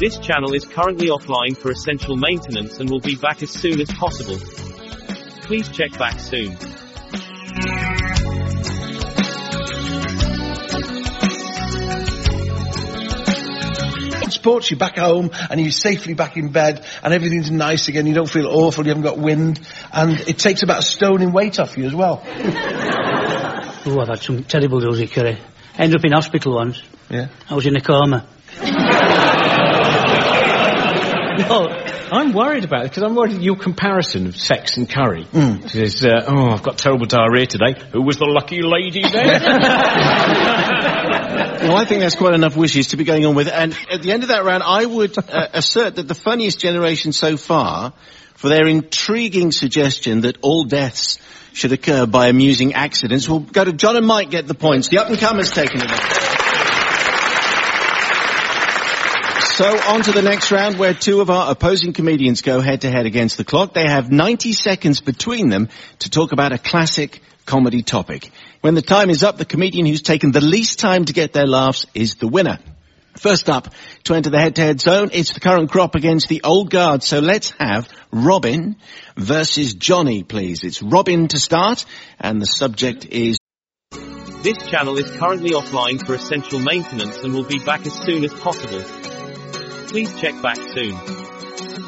This channel is currently offline for essential maintenance and will be back as soon as possible. Please check back soon. Sports, you're back home and you're safely back in bed and everything's nice again. You don't feel awful, you haven't got wind, and it takes about a stone in weight off you as well. Oh, I've had some terrible doses, Curry. Ended up in hospital once. Yeah. I was in a coma. No, I'm worried about it because I'm worried your comparison of sex and curry. Says, I've got terrible diarrhoea today. Who was the lucky lady there? Well, I think that's quite enough wishes to be going on with. And at the end of that round, I would assert that the funniest generation so far, for their intriguing suggestion that all deaths should occur by amusing accidents, will go to John and Mike, get the points. The up-and-comers taking it away. So, on to the next round, where two of our opposing comedians go head-to-head against the clock. They have 90 seconds between them to talk about a classic comedy topic. When the time is up, the comedian who's taken the least time to get their laughs is the winner. First up, to enter the head-to-head zone, it's the current crop against the old guard. So let's have Robin versus Johnny, please. It's Robin to start, and the subject is... This channel is currently offline for essential maintenance and will be back as soon as possible. Please check back soon.